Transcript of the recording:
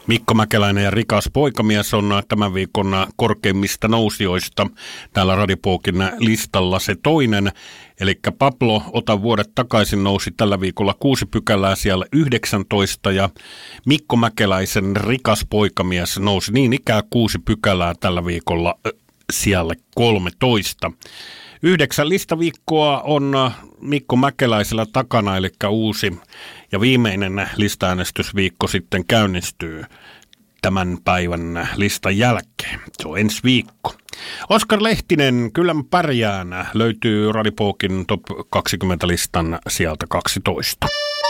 Mikko Mäkeläinen ja Rikas poikamies on tämän viikon korkeimmista nousijoista. Täällä Radipokin listalla se toinen, eli Pablo Ota vuodet takaisin nousi tällä viikolla 6 pykälää siellä 19 ja Mikko Mäkeläisen Rikas poikamies nousi niin ikään 6 pykälää tällä viikolla siellä 13. 9 listaviikkoa on Mikko Mäkeläisellä takana, eli uusi ja viimeinen listaäänestysviikko sitten käynnistyy tämän päivän listan jälkeen. Se on ensi viikko. Oskar Lehtinen, Kyllä mä pärjään, löytyy Radipokin Top 20 listan sieltä 12.